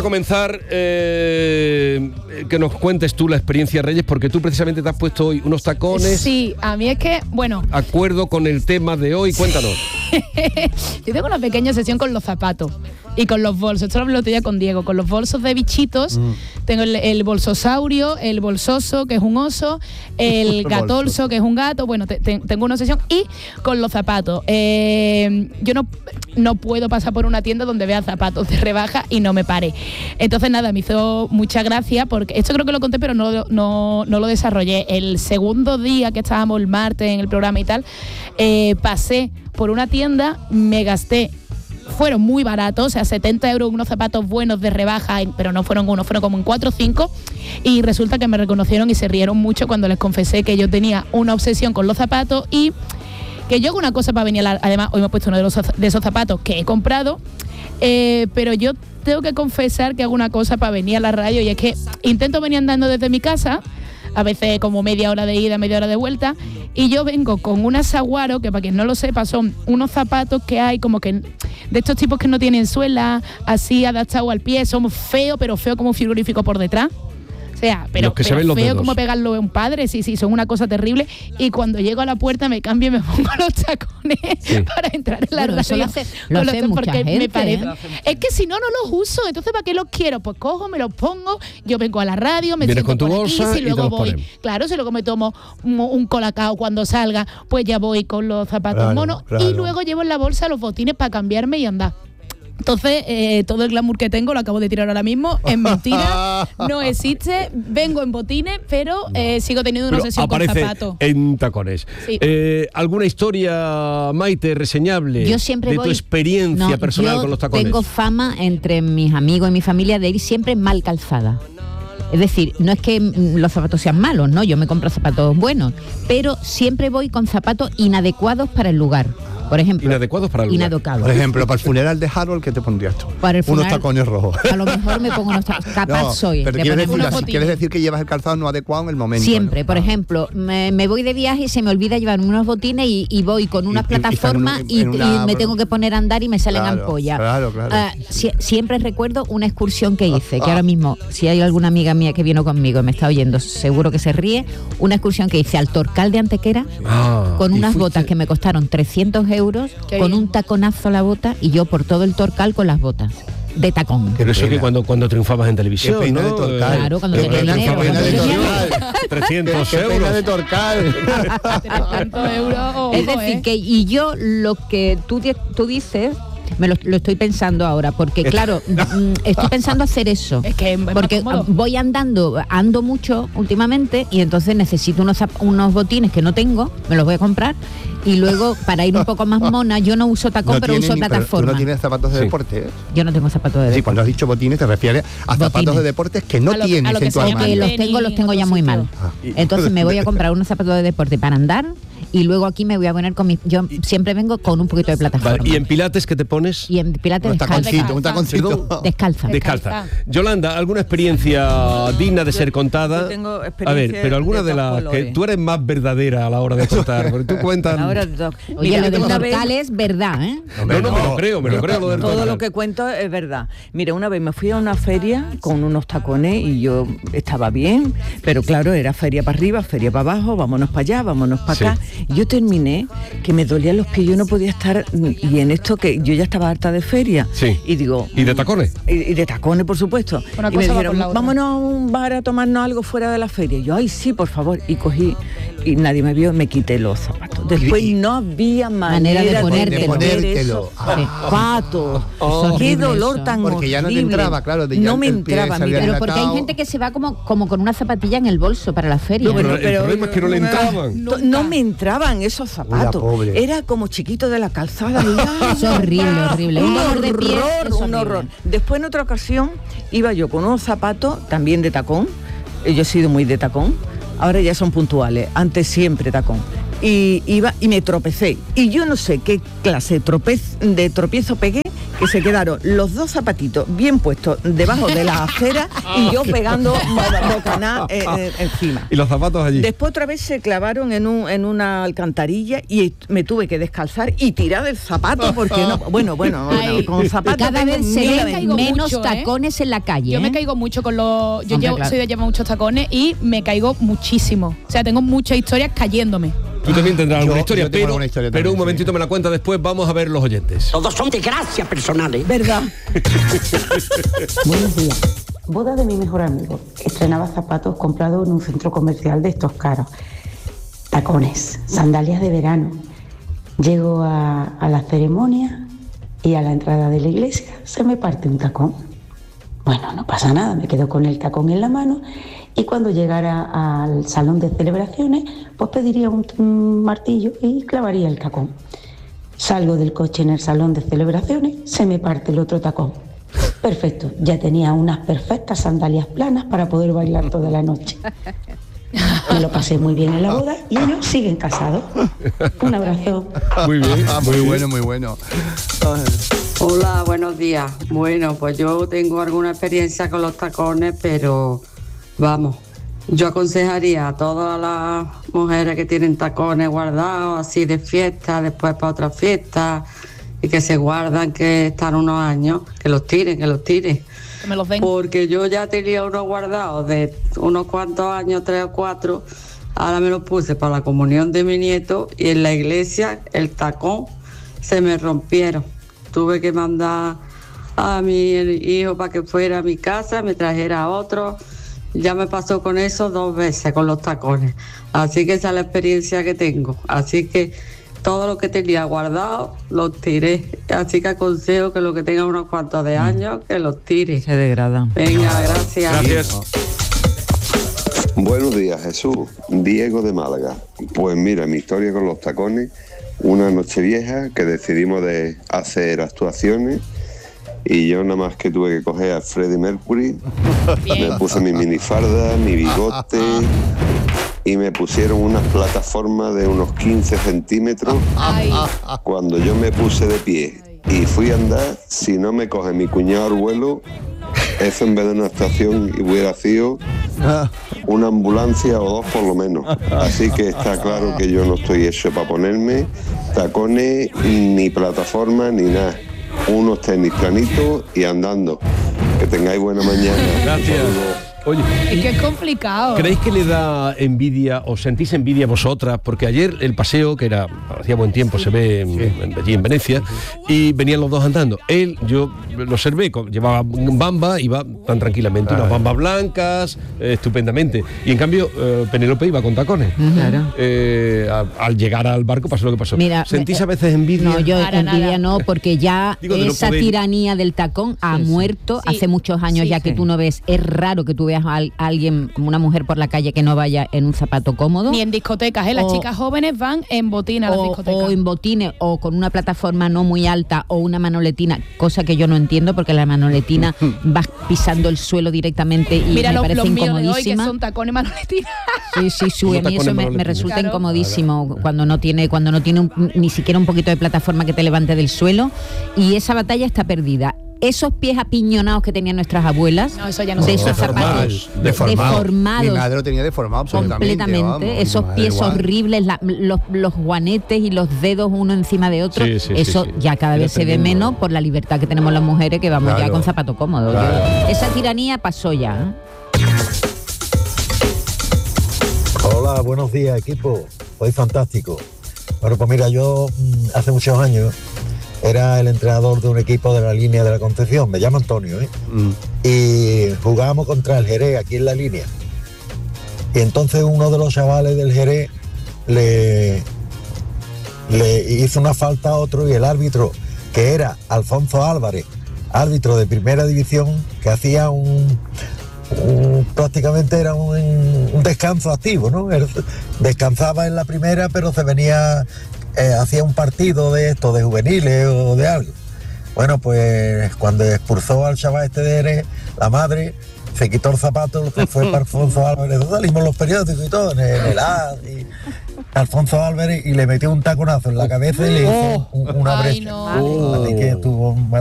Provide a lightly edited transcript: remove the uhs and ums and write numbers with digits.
comenzar que nos cuentes tú la experiencia Reyes, porque tú precisamente te has puesto hoy unos tacones. Sí, a mí es que, bueno... Acuerdo con el tema de hoy, cuéntanos. Yo tengo una pequeña sesión con los zapatos y con los bolsos. Esto lo hablé otro día con Diego. Con los bolsos de bichitos, tengo el bolsosaurio, el bolsoso, que es un oso, el gatolso, que es un gato. Bueno, tengo una sesión. Y con los zapatos. Yo no puedo pasar por una tienda donde vea zapatos de rebaja y no me pare. Entonces, nada, me hizo mucha gracia, porque esto creo que lo conté, pero no lo desarrollé. El segundo día que estábamos el martes en el programa y tal, pasé por una tienda, me gasté, fueron muy baratos, o sea, 70 euros unos zapatos buenos de rebaja, pero no fueron uno, fueron como en 4 o 5, y resulta que me reconocieron y se rieron mucho cuando les confesé que yo tenía una obsesión con los zapatos y que yo hago una cosa para venir además hoy me he puesto uno de esos zapatos que he comprado, pero yo tengo que confesar que hago una cosa para venir a la radio, y es que intento venir andando desde mi casa, a veces como media hora de ida, media hora de vuelta, y yo vengo con unas Saguaro, que para quien no lo sepa son unos zapatos que hay como que de estos tipos que no tienen suela, así adaptados al pie, son feos, pero feo como un frigorífico por detrás. O sea, pero feo como pegarlo a un padre, sí, son una cosa terrible. Y cuando llego a la puerta me cambio y me pongo los tacones para entrar en la radio. Eso lo hace mucha gente, me parece. Es que si no los uso, entonces ¿para qué los quiero? Pues cojo, me los pongo, yo vengo a la radio, me vienes siento con tu por aquí, bolsa si luego voy. ponen. Claro, si luego me tomo un colacao cuando salga, pues ya voy con los zapatos monos. Y luego llevo en la bolsa los botines para cambiarme y andar. Entonces, todo el glamour que tengo lo acabo de tirar ahora mismo, es mentira, no existe, vengo en botines, pero sigo teniendo una obsesión con zapatos. En tacones. Sí. ¿Alguna historia, Maite, reseñable Yo siempre de voy, tu experiencia personal con los tacones? Tengo fama entre mis amigos y mi familia de ir siempre mal calzada. Es decir, no es que los zapatos sean malos, ¿no? Yo me compro zapatos buenos, pero siempre voy con zapatos inadecuados para el lugar. Por ejemplo, inadecuados para el lugar. Inadecuados. Por ejemplo, para el funeral de Harold, ¿qué te pondrías tú? Para el funeral, unos tacones rojos. A lo mejor me pongo unos tacones. Capaz No, soy. pero quieres decir que llevas el calzado no adecuado en el momento. Siempre, ¿no? por ejemplo, me voy de viaje y se me olvida llevarme unos botines y voy con unas plataformas y me tengo que poner a andar y me salen ampollas. Claro. Siempre recuerdo una excursión que hice, que ahora mismo, si hay alguna amiga mía que vino conmigo y me está oyendo, seguro que se ríe, una excursión que hice al Torcal de Antequera, con unas botas que me costaron 300 euros, con un taconazo a la bota, y yo por todo el Torcal con las botas de tacón. Pero eso que cuando triunfabas en televisión, Qué pena, ¿no? de Torcal. Claro, cuando tenía dinero. Qué pena de Torcal. 300 Qué pena euros. de Torcal. 300 euros. Es decir, que y yo lo que tú dices, me lo estoy pensando ahora, porque claro, estoy pensando hacer eso. Es que es más porque cómodo. voy ando mucho últimamente, y entonces necesito unos botines que no tengo, me los voy a comprar, y luego para ir un poco más mona, yo no uso tacón, pero uso plataforma. Tú no tienes zapatos de deporte, ¿eh? Yo no tengo zapatos de deporte. Sí, cuando has dicho botines te refieres a zapatos de deportes que no tienes en tu Es que armario. los tengo ya muy mal. Entonces me voy a comprar unos zapatos de deporte para andar, y luego aquí me voy a poner yo siempre vengo con un poquito de plataforma. Vale, ¿y en pilates qué te pones? Y en pilates Un taconcito. descalza. Yolanda, ¿alguna experiencia digna de ser contada? Yo tengo A experiencia ver, pero alguna de dos las que colores. tú eres más verdadera a la hora de contar, porque tú cuentas... Ahora, Oye, mira, lo del una vez- Torcal es verdad, ¿eh? No, me lo creo lo del todo Torcal. lo que cuento es verdad. Mira, una vez me fui a una feria con unos tacones y yo estaba bien, pero claro, era feria para arriba, feria para abajo, vámonos para allá, vámonos para acá. Y yo terminé que me dolían los pies, yo no podía estar, y en esto que yo ya estaba harta de feria. Sí. Y digo... ¿Y de tacones? Y de tacones, por supuesto. Una Y me cosa va dijeron, con la otra. vámonos a un bar a tomarnos algo fuera de la feria. Y yo, ay, sí, por favor. Y cogí, y nadie me vio, me quité los zapatos. Después no había manera de de ponértelo. poner esos zapatos. Es Qué horrible dolor eso. tan Porque ya no te horrible. entraba, claro, de ya no me el pie entraba, salía mira. Pero porque hay dilatado. gente que se va como con una zapatilla en el bolso para la feria. No, pero el problema es que no le entraban. No me entraban esos zapatos. pobre. Era como chiquito de la calzada. Es horrible. Un dolor de pies es Un horrible. horror. Después en otra ocasión iba yo con unos zapatos también de tacón. Yo he sido muy de tacón. Ahora ya son puntuales. Antes siempre tacón. Y iba y me tropecé. Y yo no sé qué clase de tropiezo pegué, que se quedaron los 2 zapatitos bien puestos debajo de la acera y yo pegando bocaná encima. Y los zapatos allí. Después otra vez se clavaron en una alcantarilla y me tuve que descalzar y tirar el zapato porque no. Bueno, con zapatos. Cada vez se ven menos mucho, tacones en la calle. Yo me caigo mucho con los. Yo Hombre, claro. soy de llevar muchos tacones y me caigo muchísimo. O sea, tengo muchas historias cayéndome. Tú también tendrás alguna historia, yo tengo alguna historia pero también, un momentito sí. me la cuenta después. Vamos a ver los oyentes. Todos son desgracias personales. ¿Verdad? Buenos días. Boda de mi mejor amigo. Estrenaba zapatos comprados en un centro comercial de estos caros. Tacones, sandalias de verano. Llego a la ceremonia y a la entrada de la iglesia se me parte un tacón. Bueno, no pasa nada, me quedo con el tacón en la mano y cuando llegara al salón de celebraciones, pues pediría un martillo y clavaría el tacón. Salgo del coche en el salón de celebraciones, se me parte el otro tacón. Perfecto, ya tenía unas perfectas sandalias planas para poder bailar toda la noche. Me lo pasé muy bien en la boda y ellos siguen casados. Un abrazo. Muy bien. Muy bueno. Hola, buenos días. Bueno, pues yo tengo alguna experiencia con los tacones, pero vamos, yo aconsejaría a todas las mujeres que tienen tacones guardados así de fiesta, después para otra fiesta y que se guardan, que están unos años, que los tiren. Que me los den. Porque yo ya tenía unos guardados de unos cuantos años, 3 o 4, ahora me los puse para la comunión de mi nieto y en la iglesia el tacón se me rompieron. Tuve que mandar a mi hijo para que fuera a mi casa, me trajera otro. Ya me pasó con eso 2 veces, con los tacones. Así que esa es la experiencia que tengo. Así que todo lo que tenía guardado, los tiré. Así que aconsejo que lo que tenga unos cuantos de años, que los tire. Se degradan. Venga, gracias. Gracias. Buenos días, Jesús. Diego de Málaga. Pues mira, mi historia con los tacones, una noche vieja que decidimos de hacer actuaciones y yo nada más que tuve que coger a Freddie Mercury, me puse mi minifalda, mi bigote y me pusieron unas plataformas de unos 15 centímetros. Ay. Cuando yo me puse de pie y fui a andar, si no me coge mi cuñado al vuelo, eso en vez de una estación hubiera sido una ambulancia o 2 por lo menos. Así que está claro que yo no estoy hecho para ponerme tacones, ni plataforma, ni nada. Unos tenis planitos y andando. Que tengáis buena mañana. Gracias. Oye, Es que es complicado. ¿creéis que le da envidia o sentís envidia vosotras? Porque ayer el paseo, que hacía buen tiempo, se ve allí en Venecia, y venían los dos andando. Él, yo lo observé, llevaba bamba, iba tan tranquilamente, unas bambas blancas, estupendamente. Y en cambio, Penélope iba con tacones. Claro. Al llegar al barco pasó lo que pasó. Mira, ¿Sentís a veces envidia? No, yo Para envidia nada. no, porque ya Digo, de no esa poder- tiranía del tacón ha muerto Sí. hace muchos años Sí, ya que sí. tú no ves. Es raro que tú veas a alguien, una mujer por la calle que no vaya en un zapato cómodo. Ni en discotecas, ¿eh? Las O- chicas jóvenes van en botina a las discotecas. o en botines o con una plataforma no muy alta o una manoletina, cosa que yo no entiendo porque la manoletina vas pisando el suelo directamente y Mira me los parece míos de hoy, que incomodísima. son tacones manoletinas. Sí, Unos a mí eso tacones me manoletina. resulta Claro. incomodísimo cuando no tiene ni siquiera un poquito de plataforma que te levante del suelo, y esa batalla está perdida. Esos pies apiñonados que tenían nuestras abuelas, No, eso ya no de se esos usa. zapatos Deformado. Mi deformados madre lo tenía deformado absolutamente. completamente, vamos, esos mi madre pies igual. horribles, los guanetes y los dedos uno encima de otro, Sí, sí, eso sí. ya cada Era vez se ve tremendo. menos por la libertad que tenemos las mujeres, que vamos ya Claro. con zapato cómodo. Claro. Esa tiranía pasó ya, ¿eh? Hola, buenos días, equipo. Soy fantástico. Bueno, pues mira, yo hace muchos años era el entrenador de un equipo de la línea de la Concepción. Me llamo Antonio, ¿eh? Y jugábamos contra el Jerez aquí en la línea. Y entonces uno de los chavales del Jerez le hizo una falta a otro y el árbitro, que era Alfonso Álvarez, árbitro de primera división, que hacía prácticamente era un descanso activo, ¿no? Él descansaba en la primera, pero se venía, hacía un partido de esto, de juveniles o de algo. Bueno, pues cuando expulsó al chaval este de Jerez, la madre se quitó el zapato, se fue para Alfonso Álvarez, salimos los periódicos y todo, en el AS, y Alfonso Álvarez, y le metió un taconazo en la cabeza y le hizo una Ay, brecha. no. Así que tuvo